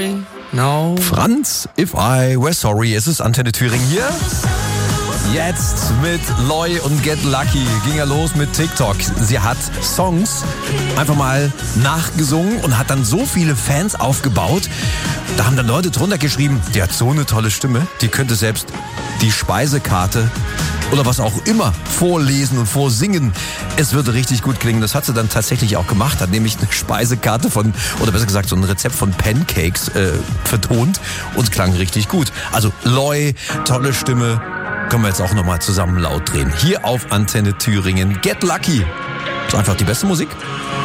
sorry, no. Franz, If I Were Sorry. Es ist Antenne Thüringen hier. Jetzt mit Loi und Get Lucky ging er los mit TikTok. Sie hat Songs einfach mal nachgesungen und hat dann so viele Fans aufgebaut. Da haben dann Leute drunter geschrieben, die hat so eine tolle Stimme, die könnte selbst die Speisekarte oder was auch immer vorlesen und vorsingen. Es würde richtig gut klingen. Das hat sie dann tatsächlich auch gemacht, hat nämlich eine Speisekarte oder besser gesagt so ein Rezept von Pancakes vertont und klang richtig gut. Also Loi, tolle Stimme. Können wir jetzt auch nochmal zusammen laut drehen. Hier auf Antenne Thüringen. Get Lucky. Ist einfach die beste Musik.